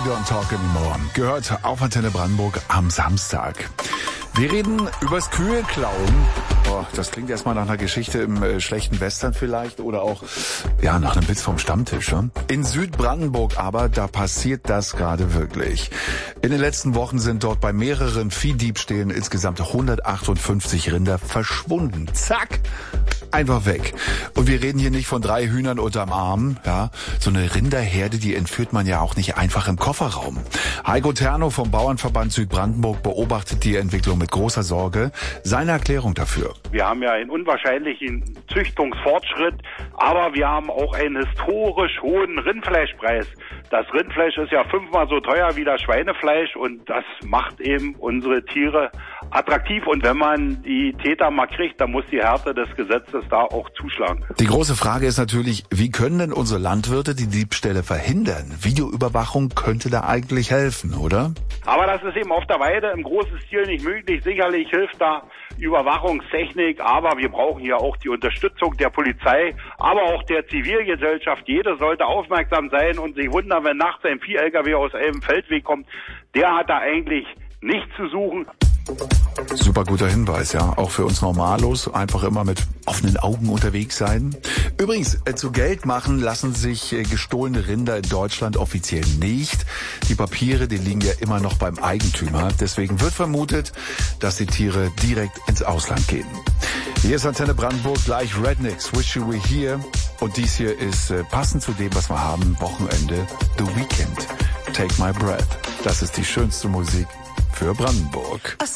Don't Talk Anymore. Gehört auf Antenne Brandenburg am Samstag. Wir reden übers Kühe-Klauen. Oh, das klingt erstmal nach einer Geschichte im schlechten Western vielleicht oder auch nach einem Witz vom Stammtisch. Ja? In Südbrandenburg aber, da passiert das gerade wirklich. In den letzten Wochen sind dort bei mehreren Viehdiebstählen insgesamt 158 Rinder verschwunden. Zack! Einfach weg. Und wir reden hier nicht von 3 Hühnern unterm Arm. Ja, so eine Rinderherde, die entführt man ja auch nicht einfach im Kofferraum. Heiko Terno vom Bauernverband Südbrandenburg beobachtet die Entwicklung mit großer Sorge. Seine Erklärung dafür. Wir haben ja einen unwahrscheinlichen Züchtungsfortschritt, aber wir haben auch einen historisch hohen Rindfleischpreis. Das Rindfleisch ist ja 5-mal so teuer wie das Schweinefleisch und das macht eben unsere Tiere attraktiv. Und wenn man die Täter mal kriegt, dann muss die Härte des Gesetzes da auch zuschlagen. Die große Frage ist natürlich, wie können denn unsere Landwirte die Diebstähle verhindern? Videoüberwachung könnte da eigentlich helfen, oder? Aber das ist eben auf der Weide im großen Stil nicht möglich. Sicherlich hilft da Überwachungstechnik, aber wir brauchen hier auch die Unterstützung der Polizei, aber auch der Zivilgesellschaft. Jeder sollte aufmerksam sein und sich wundern, wenn nachts ein Vieh-LKW aus einem Feldweg kommt. Der hat da eigentlich nichts zu suchen. Super guter Hinweis, ja. Auch für uns Normalos. Einfach immer mit offenen Augen unterwegs sein. Übrigens, zu Geld machen lassen sich gestohlene Rinder in Deutschland offiziell nicht. Die Papiere, die liegen ja immer noch beim Eigentümer. Deswegen wird vermutet, dass die Tiere direkt ins Ausland gehen. Hier ist Antenne Brandenburg, gleich Rednecks, Wish You Were Here. Und dies hier ist passend zu dem, was wir haben, Wochenende, The Weekend. Take My Breath. Das ist die schönste Musik für Brandenburg.